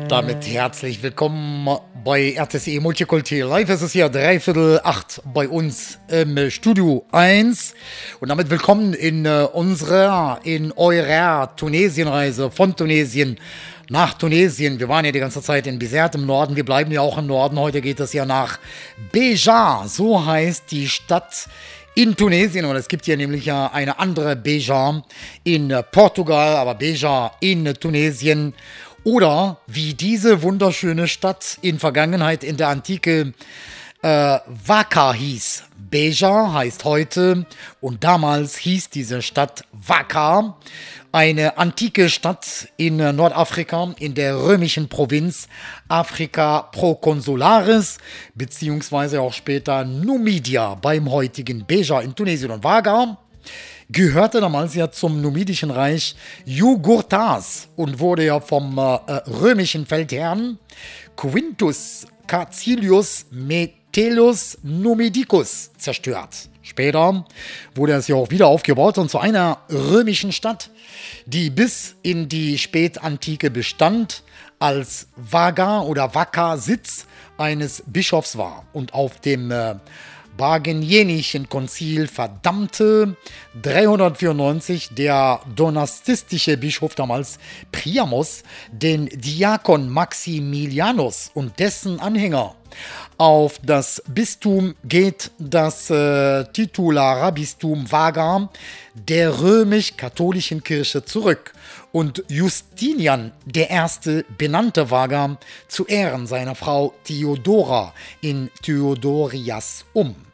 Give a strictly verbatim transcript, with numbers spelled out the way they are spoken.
Und damit herzlich willkommen bei R T C Multikulti Live. Es ist hier dreiviertel acht bei uns im Studio eins. Und damit willkommen in unserer, in eurer Tunesienreise von Tunesien nach Tunesien. Wir waren ja die ganze Zeit in Bizerte im Norden. Wir bleiben ja auch im Norden. Heute geht es ja nach Beja. So heißt die Stadt in Tunesien. Und es gibt hier nämlich ja eine andere Beja in Portugal, aber Beja in Tunesien. Oder wie diese wunderschöne Stadt in Vergangenheit in der Antike äh, Waka hieß. Beja heißt heute und damals hieß diese Stadt Waka. Eine antike Stadt in Nordafrika, in der römischen Provinz Africa Proconsularis, beziehungsweise auch später Numidia beim heutigen Beja in Tunesien und Waka. Gehörte damals ja zum numidischen Reich Jugurthas und wurde ja vom äh, römischen Feldherrn Quintus Caecilius Metellus Numidicus zerstört. Später wurde es ja auch wieder aufgebaut und zu einer römischen Stadt, die bis in die Spätantike bestand, als Vaga oder Vaka-Sitz eines Bischofs war und auf dem äh, Bargenjenischen Konzil verdammte dreihundertvierundneunzig der donastistische Bischof damals Priamos den Diakon Maximilianus und dessen Anhänger. Auf das Bistum geht das äh, Titularabistum Vaga der römisch-katholischen Kirche zurück und Justinian der Erste benannte Vaga zu Ehren seiner Frau Theodora in Theodorias um.